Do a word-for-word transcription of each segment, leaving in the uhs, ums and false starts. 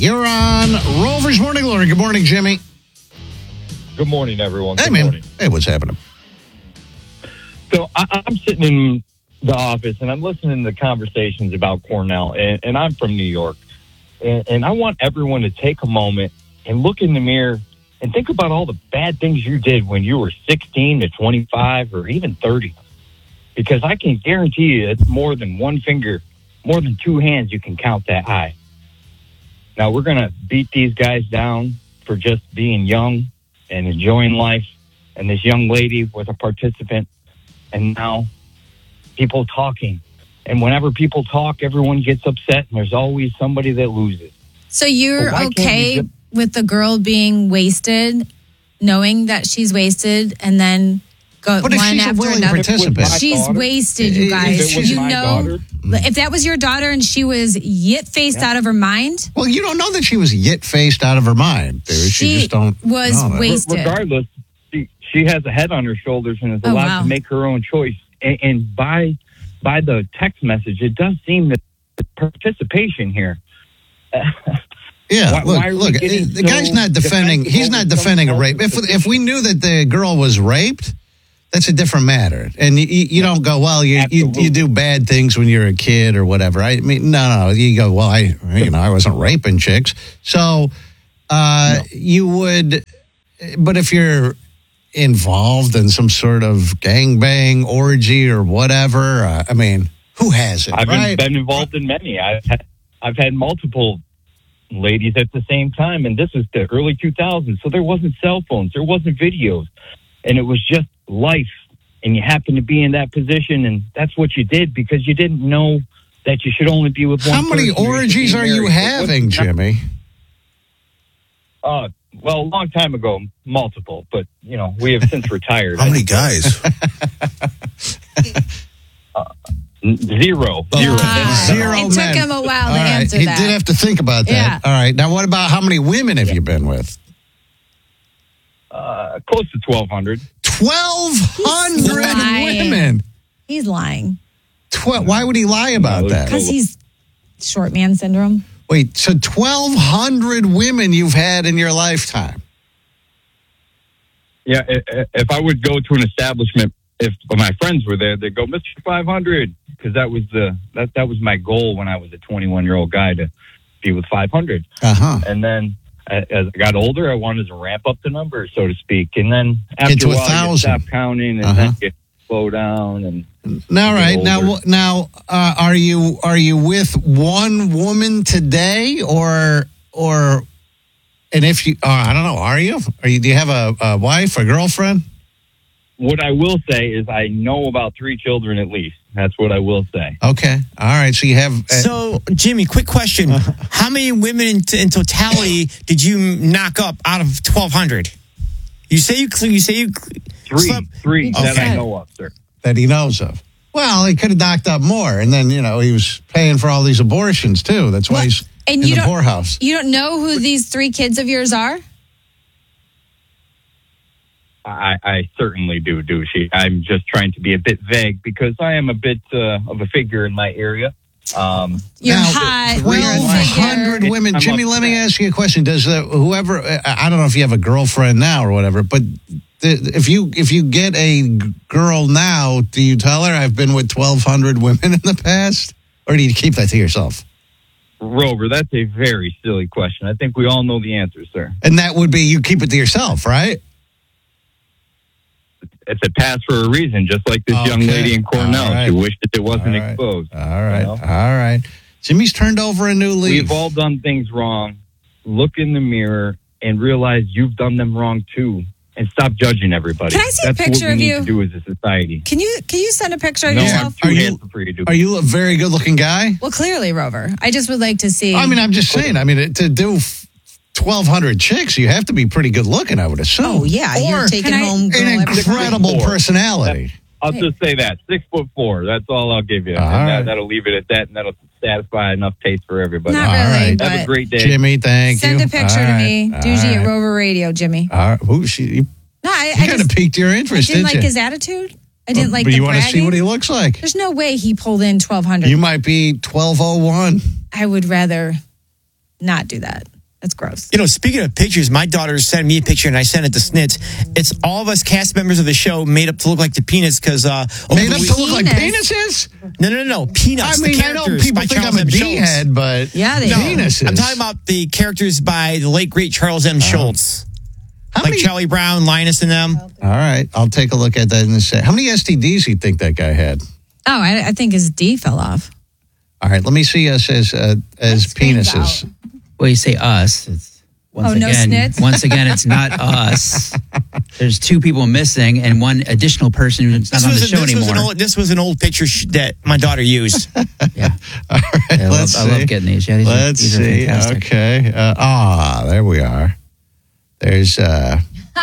You're on Rover's Morning Glory. Good morning, Jimmy. Good morning, everyone. Hey, Good man. morning. Hey, what's happening? So I, I'm sitting in the office, and I'm listening to conversations about Cornell, and, and I'm from New York. And, and I want everyone to take a moment and look in the mirror and think about all the bad things you did when you were sixteen to twenty-five or even thirty. Because I can guarantee you it's more than one finger, more than two hands you can count that high. Now, we're going to beat these guys down for just being young and enjoying life. And this young lady was a participant. And now people talking. And whenever people talk, everyone gets upset. And there's always somebody that loses. So you're But why can't okay we just- with the girl being wasted, knowing that she's wasted, and then go But if one she's a after willing another? participant. My She's daughter- wasted, you If guys. it was You my know, daughter- if that was your daughter and she was yit-faced out of her mind, Well, you don't know that she was yit-faced out of her mind. Dude. She, She just don't was know that. wasted. Regardless, she, she has a head on her shoulders and is Oh, allowed wow. to make her own choice. And, and by by the text message, it does seem that the participation here. Yeah, Why- look, why are we look. getting The guy's so not defending. defensive He's not over defending a someone rape. If else's if we knew that the girl was raped, that's a different matter. And you, you don't go, well, you, you Absolutely. you do bad things when you're a kid or whatever. I mean, no, no. You go, well, I you know I wasn't raping chicks, so uh, No. you would. But if you're involved in some sort of gangbang orgy or whatever, uh, I mean, who hasn't? I've right? been, been involved in many. I've had, I've had multiple ladies at the same time, and this is the early two thousands, so there wasn't cell phones, there wasn't videos, and it was just life. And you happened to be in that position, and that's what you did because you didn't know that you should only be with one How many person or you should orgies be are you married. It having, wasn't- Jimmy? Uh, well, a long time ago, multiple, but you know we have since retired. How many guys? Zero. Zero. Ah, Zero it took men. him a while All to right. answer He that. did have to think about that. Yeah. All right. Now, what about how many women have you been with? Uh, close to twelve hundred. twelve hundred lying. women. He's lying Tw- why would he lie about No, that? because he's short man syndrome. Wait, so twelve hundred women you've had in your lifetime? Yeah, i- i- if I would go to an establishment, if my friends were there, they'd go, Mister five hundred, because that was the that that was my goal when I was a twenty-one year old guy to be with five hundred. Uh huh. And then a- as I got older, I wanted to ramp up the numbers, so to speak. And then after to a a while, you thousand. stop counting, and Uh-huh. then you slow down. And All right. Now, older. wh- now, uh, are you are you with one woman today, or or? And if you, uh, I don't know, are you? Are you? Do you have a, a wife, a girlfriend? what I will say is, I know about three children at least. That's what I will say. Okay. All right. So you have. Uh, So, Jimmy, quick question. How many women in, in totality did you knock up out of twelve hundred? You say you you say you Three, slept- three that Okay. I know of, sir. that he knows of. Well, he could have knocked up more, and then you know he was paying for all these abortions too. That's why Well, he's and in you the don't- poorhouse. You don't know who these three kids of yours are? I, I certainly do, Douchey. I'm just trying to be a bit vague because I am a bit uh, of a figure in my area. Um, You're Now, hot. twelve You're a hundred figure. women. I'm Jimmy, let me upset. ask you a question. Does uh, whoever? I I don't know if you have a girlfriend now or whatever, but the, if you if you get a g- girl now, do you tell her I've been with twelve hundred women in the past, or do you keep that to yourself? Rover, that's a very silly question. I think we all know the answer, sir. And that would be you keep it to yourself, right? It's a pass for a reason, just like this young Okay. lady in Cornell. All right. She wished that it wasn't All right. exposed. All right, You know? all right. Jimmy's turned over a new leaf. We've all done things wrong. Look in the mirror and realize you've done them wrong too, and stop judging everybody. Can I see a That's picture what of we you? need to do as a society. Can you can you send a picture of No, yourself? I'm too Are you- handsome for you to do. Are you a very good-looking guy? Well, clearly, Rover. I just would like to see. I mean, I'm just saying. I mean, to do twelve hundred chicks, you have to be pretty good looking, I would assume. Oh, yeah. Or You're taking Can I- home girl an every incredible Four. personality. I'll just say that six foot four. That's all I'll give you. All and right. that, that'll leave it at that, and that'll satisfy enough taste for everybody. Not All really, right. but Have a great day. Jimmy, thank send you. a picture All to right, me. all Doogie at right. Rover Radio, Jimmy. All right. Ooh, she, you No, I, you I kind of just piqued your I interest, didn't didn't like you? his attitude. I didn't like but the you want to bragging. see what he looks like. There's no way he pulled in twelve hundred. You might be twelve oh one. I would rather not do that. That's gross. You know, speaking of pictures, my daughter sent me a picture and I sent it to Snitz. It's all of us cast members of the show made up to look like the Peanuts because uh, over Made the up week- to look like Penis. penises? no, no, no, no, Peanuts. I mean, the I know characters people by think Charles I'm a M. Schultz. D-head, but Yeah, they No, do. penises. I'm talking about the characters by the late great Charles M. Schultz, How like many- Charlie Brown, Linus, and them. All right, I'll take a look at that in a second. How many S T Ds do you think that guy had? Oh, I, I think his D fell off. All right, let me see us as uh, as screams penises. Well, you say us. It's, once Oh, no again, snits? once again, it's not us. There's two people missing and one additional person who's not This on the was, a, show this, was anymore. an old, this was an old picture sh- that my daughter used. Yeah. All right, Yeah, I, love, let's I love see. getting these. Yeah, these are, Let's these are see. fantastic. Okay. Uh, ah, there we are. There's uh,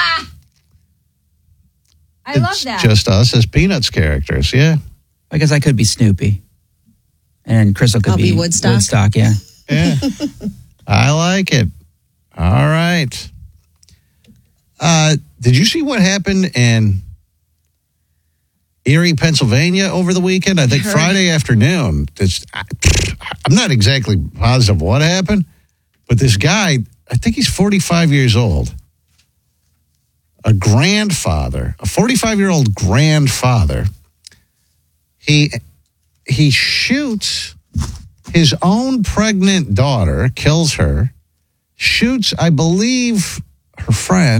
I love it's that. just us as Peanuts characters. Yeah. I guess I could be Snoopy. And Crystal could I'll be Woodstock. Woodstock, yeah. Yeah. I like it. All right. Uh, did you see what happened in Erie, Pennsylvania over the weekend? I think heard. Friday afternoon. This, I, I'm not exactly positive what happened, but this guy, I think he's forty-five years old. A grandfather, a forty-five-year-old grandfather. He he shoots his own pregnant daughter, kills her, shoots, I believe, her friend.